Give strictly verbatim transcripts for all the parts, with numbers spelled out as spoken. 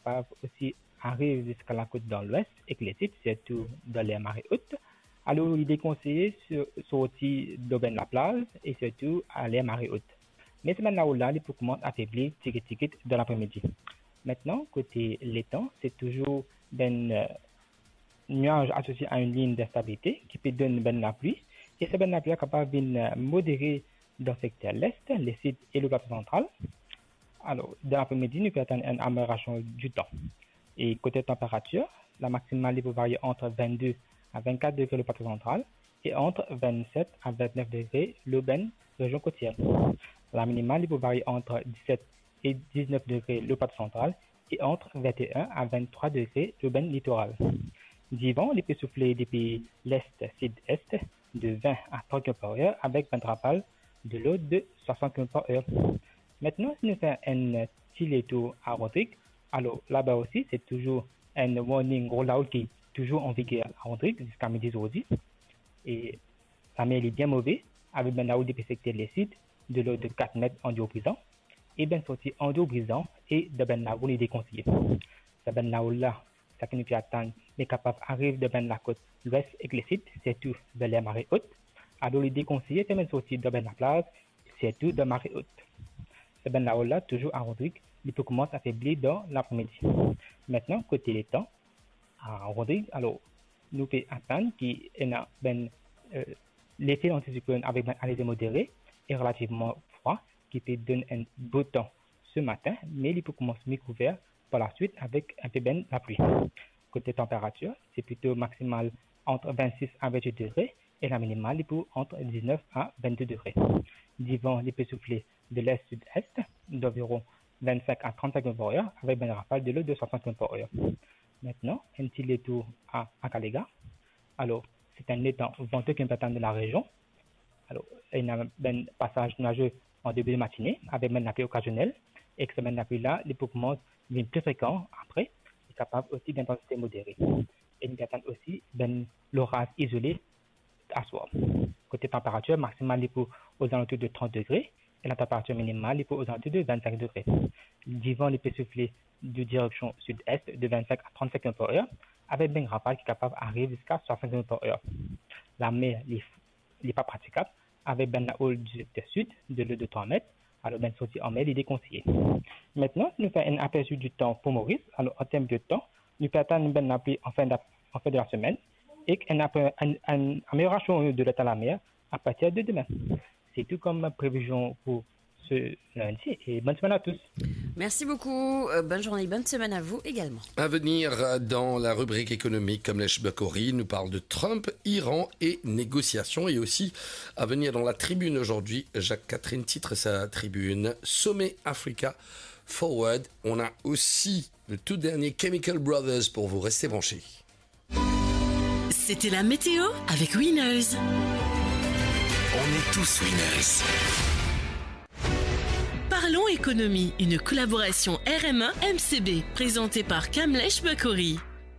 capable aussi arriver jusqu'à la côte dans l'ouest et que les sites, surtout dans les marées hautes. Alors, il est déconseillé de sortir de la plage et surtout à les marées hautes. Mais c'est maintenant là, il peut commencer à affaiblir ticket ticket dans l'après-midi. Maintenant, côté l'étang, c'est toujours ben euh, nuage associé à une ligne d'instabilité qui peut donner ben la pluie. Et cette ben la pluie est capable de modérer dans le secteur l'est, les sites et le plateau central. Alors, dans l'après-midi, nous pouvons attendre une amélioration du temps. Et côté température, la maximale peut varier entre vingt-deux à vingt-quatre degrés le plateau central et entre vingt-sept à vingt-neuf degrés le ben région côtière. La minimale peut varier entre dix-sept et dix-neuf degrés le plateau central et entre vingt et un à vingt-trois degrés le ben littoral. D'hiver, il peut souffler depuis l'est, sud-est de vingt à trente kilomètres par heure avec vingt rafales de l'eau de soixante kilomètres par heure. Maintenant, si nous faisons un tiléto à Rodrigue, alors là-bas aussi, c'est toujours un warning rollout qui est toujours en vigueur à Rodrigue jusqu'à midi aujourd'hui. Et la mer est bien mauvaise, avec ben là où depuis secteur les sites de l'eau de quatre mètres en duo brisant, et ben sorti en duo brisant et de ben là où il est déconseillé. C'est ben là où là, ça qui nous peut attendre, mais capable d'arriver de ben la côte l'ouest et les sites, c'est tout de les marées hautes. Alors, il est déconseillé de même sortir de ben la plage, c'est tout de marée haute. C'est ben là où là, toujours à Rodrigue, il peut commencer à faiblir dans l'après-midi. Maintenant, côté les temps, à Rodrigue, alors, nous pouvons attendre qu'il y ait ben, euh, l'effet anticyclone avec ben allégé modéré et relativement froid, qui peut donner un beau temps ce matin, mais il peut commencer à couvert par la suite avec un peu ben la pluie. Côté température, c'est plutôt maximal entre vingt-six à vingt-huit degrés et la minimale pour entre dix-neuf à vingt-deux degrés. D'hiver, il peut souffler de l'est-sud-est d'environ vingt-cinq à trente-cinq kilomètres par heure avec une rafale de l'eau de soixante kilomètres par heure. Maintenant, un petit léto à Akalega. Alors, c'est un étang venteux qui est important de la région. Alors, il y a un passage nuageux en début de matinée avec une pluie occasionnelle et que cette pluie-là, les poumons viennent plus fréquents après, est capable aussi d'intensité modérée. Et nous attendons aussi ben, l'orage isolé à soir. Côté température, maximale est pour aux alentours de trente degrés et la température minimale est pour aux alentours de vingt-cinq degrés. L'hiver, il peut souffler de direction sud-est de vingt-cinq à trente-cinq kilomètres par heure avec une rafale qui est capable d'arriver jusqu'à soixante kilomètres par heure. La mer n'est pas praticable avec ben, la houle du sud de l'eau de trois mètres. Alors, ben, sortir en mer, il est déconseillé. Maintenant, nous faisons un aperçu du temps pour Maurice. Alors, en termes de temps, nous pouvons attendre une appui en fin, en fin de la semaine et une, une, une amélioration de l'état de la mer à partir de demain. C'est tout comme prévision pour ce lundi et bonne semaine à tous. Merci beaucoup. Euh, bonne journée, bonne semaine à vous également. À venir dans la rubrique économique, Kamlesh Bakori nous parle de Trump, Iran et négociations. Et aussi à venir dans la tribune aujourd'hui, Jacques Catherine titre sa tribune Sommet Africa Forward. On a aussi le tout dernier Chemical Brothers pour vous rester branchés. C'était la météo avec Winners. On est tous winners. Parlons économie, une collaboration R M un M C B, présentée par Kamlesh Bakori.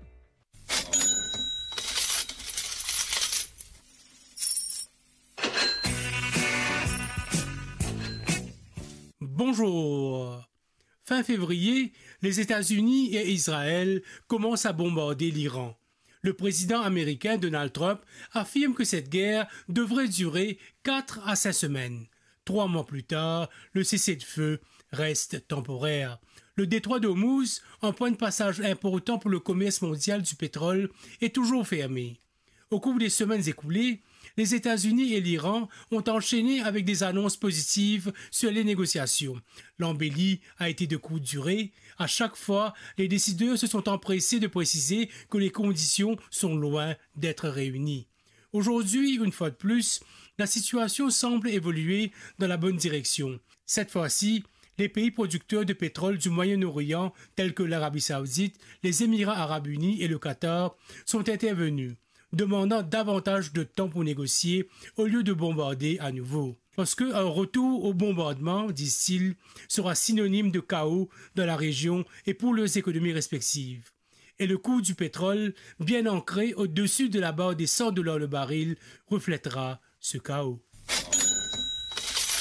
Bonjour. Fin février, les États-Unis et Israël commencent à bombarder l'Iran. Le président américain Donald Trump affirme que cette guerre devrait durer quatre à cinq semaines. Trois mois plus tard, le cessez-le-feu reste temporaire. Le détroit d'Ormuz, un point de passage important pour le commerce mondial du pétrole, est toujours fermé. Au cours des semaines écoulées, les États-Unis et l'Iran ont enchaîné avec des annonces positives sur les négociations. L'embellie a été de courte durée. À chaque fois, les décideurs se sont empressés de préciser que les conditions sont loin d'être réunies. Aujourd'hui, une fois de plus, la situation semble évoluer dans la bonne direction. Cette fois-ci, les pays producteurs de pétrole du Moyen-Orient, tels que l'Arabie Saoudite, les Émirats Arabes Unis et le Qatar, sont intervenus, demandant davantage de temps pour négocier au lieu de bombarder à nouveau. Parce qu'un retour au bombardement, disent-ils, sera synonyme de chaos dans la région et pour leurs économies respectives. Et le coût du pétrole, bien ancré au-dessus de la barre des cent dollars le baril, reflètera ce chaos.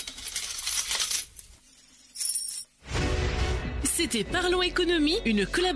C'était Parlons économie, une collaboration